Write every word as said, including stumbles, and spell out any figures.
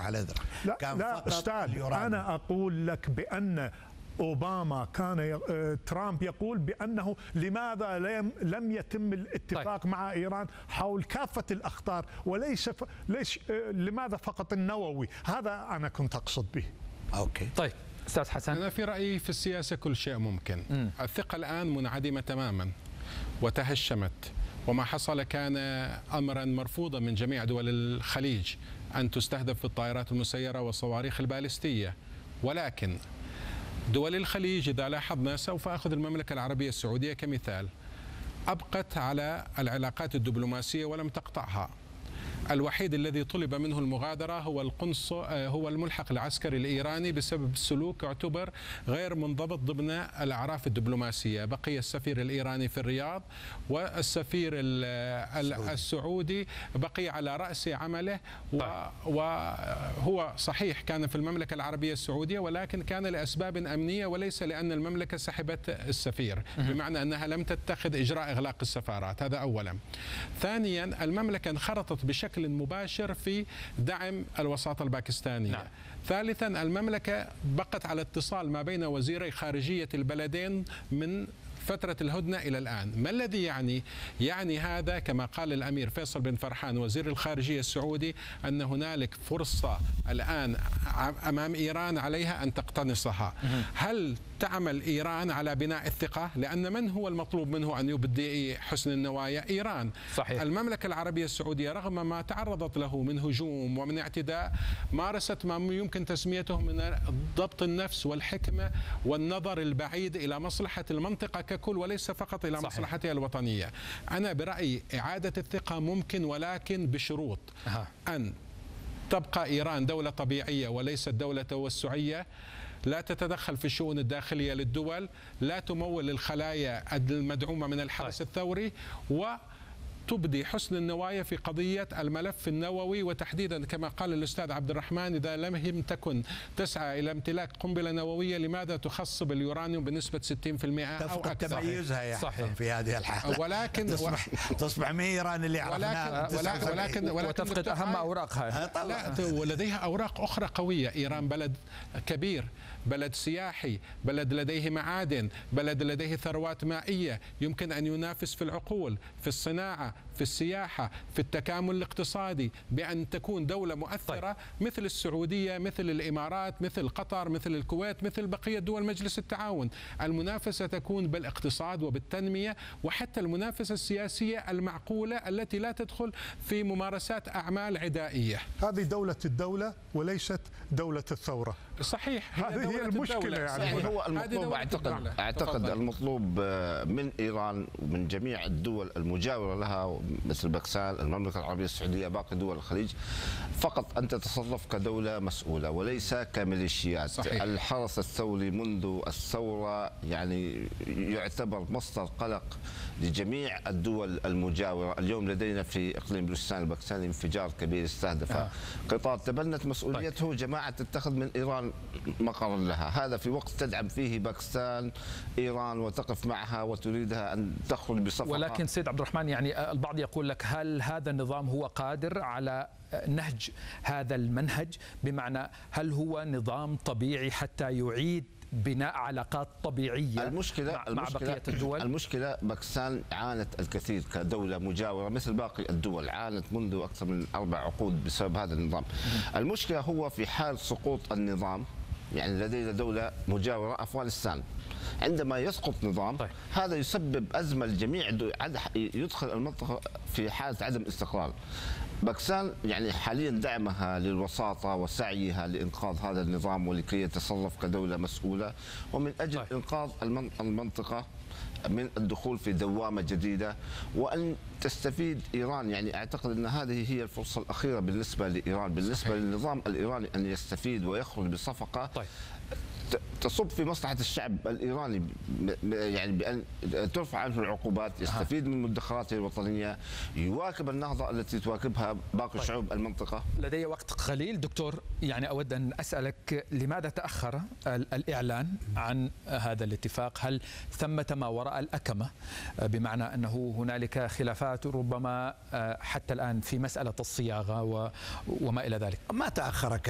على ذلك. لا, كان لا أستاذ، أنا أقول لك بأن أوباما كان ترامب يقول بأنه لماذا لم لم يتم الاتفاق طيب. مع إيران حول كافة الأخطار وليس ف... ليش لماذا فقط النووي؟ هذا أنا كنت أقصد به. أوكي طيب أستاذ حسن. أنا في رأيي في السياسة كل شيء ممكن. م. الثقة الآن منعدمة تماما وتهشمت، وما حصل كان أمرا مرفوضا من جميع دول الخليج أن تستهدف في الطائرات المسيرة والصواريخ البالستية. ولكن دول الخليج إذا لاحظنا، سوف أخذ المملكة العربية السعودية كمثال، أبقت على العلاقات الدبلوماسية ولم تقطعها. الوحيد الذي طلب منه المغادرة هو القنص هو الملحق العسكري الإيراني بسبب سلوك يعتبر غير منضبط ضمن الأعراف الدبلوماسية. بقي السفير الإيراني في الرياض، والسفير السعودي بقي على رأس عمله، وهو صحيح كان في المملكة العربية السعودية ولكن كان لأسباب أمنية وليس لأن المملكة سحبت السفير، بمعنى أنها لم تتخذ إجراء إغلاق السفارات. هذا أولا. ثانيا، المملكة انخرطت بشكل مباشر في دعم الوساطة الباكستانية. نعم. ثالثا، المملكة بقت على اتصال ما بين وزيري خارجية البلدين من فترة الهدنة إلى الآن. ما الذي يعني؟ يعني هذا كما قال الأمير فيصل بن فرحان وزير الخارجية السعودي أن هنالك فرصة الآن أمام إيران عليها أن تقتنصها. هل تعمل إيران على بناء الثقة؟ لأن من هو المطلوب منه أن يبدي حسن النوايا؟ إيران. صحيح. المملكة العربية السعودية رغم ما تعرضت له من هجوم ومن اعتداء مارست ما يمكن تسميته من ضبط النفس والحكمة والنظر البعيد إلى مصلحة المنطقة ككل وليس فقط إلى صحيح. مصلحتها الوطنية. أنا برأيي إعادة الثقة ممكن ولكن بشروط. أه. أن تبقى إيران دولة طبيعية وليست دولة توسعية، لا تتدخل في الشؤون الداخلية للدول، لا تمول الخلايا المدعومة من الحرس الثوري، و تبدي حسن النوايا في قضية الملف النووي، وتحديدا كما قال الأستاذ عبد الرحمن إذا لم تكن تسعى إلى امتلاك قنبلة نووية لماذا تخصب اليورانيوم بنسبة ستين بالمئة أو أكثر؟ تميزها يا حسن في هذه الحالة. ولكن تصبح, تصبح من إيران اللي عرفناها ولكن, ولكن, ولكن وتفقد أهم أوراقها. لا، ولديها أوراق أخرى قوية. إيران بلد كبير، بلد سياحي، بلد لديه معادن، بلد لديه ثروات مائية يمكن أن ينافس في العقول، في الصناعة، في السياحة، في التكامل الاقتصادي، بأن تكون دولة مؤثرة. طيب. مثل السعودية، مثل الإمارات، مثل قطر، مثل الكويت، مثل بقية دول مجلس التعاون. المنافسة تكون بالاقتصاد وبالتنمية، وحتى المنافسة السياسية المعقولة التي لا تدخل في ممارسات أعمال عدائية. هذه دولة الدولة وليست دولة الثورة. صحيح، هذه هي المشكلة. يعني, يعني هو المطلوب أعتقد أعتقد المطلوب من إيران ومن جميع الدول المجاورة لها مثل باكستان، المملكة العربية السعودية، باقي دول الخليج، فقط أن تتصرف كدولة مسؤولة وليس كميليشيات. صحيح. الحرس الثوري منذ الثورة يعني يعتبر مصدر قلق لجميع الدول المجاورة. اليوم لدينا في إقليم بلوچستان الباكستاني انفجار كبير استهدف آه. قطار تبنت مسؤوليته. طيب. جماعة تتخذ من إيران مقر لها، هذا في وقت تدعم فيه باكستان إيران وتقف معها وتريدها أن تخرج بصفقة. ولكن سيد عبد الرحمن، يعني البعض يقول لك هل هذا النظام هو قادر على نهج هذا المنهج؟ بمعنى هل هو نظام طبيعي حتى يعيد بناء علاقات طبيعية المشكلة مع, المشكلة مع بقية الدول؟ المشكلة باكستان عانت الكثير كدولة مجاورة مثل باقي الدول، عانت منذ أكثر من أربع عقود بسبب هذا النظام. المشكلة هو في حال سقوط النظام، يعني لدينا دولة مجاورة أفغانستان، عندما يسقط نظام طيب. هذا يسبب أزمة لجميع يدخل المنطقة في حالة عدم استقرار. باكستان يعني حاليا دعمها للوساطة وسعيها لإنقاذ هذا النظام ولكي يتصرف كدولة مسؤولة، ومن أجل طيب. إنقاذ المنطقة من الدخول في دوامة جديدة وأن تستفيد إيران. يعني أعتقد أن هذه هي الفرصة الأخيرة بالنسبة لإيران، بالنسبة صحيح. للنظام الإيراني أن يستفيد ويخرج بصفقة طيب. تصب في مصلحة الشعب الإيراني، يعني بأن ترفع عنه العقوبات، يستفيد من مدخراته الوطنية، يواكب النهضة التي تواكبها باقي طيب. شعوب المنطقة. لدي وقت قليل دكتور، يعني أود أن أسألك لماذا تأخر الإعلان عن هذا الاتفاق؟ هل ثمة ما وراء الأكمة، بمعنى أنه هنالك خلافات ربما حتى الآن في مسألة الصياغة وما إلى ذلك؟ ما تأخر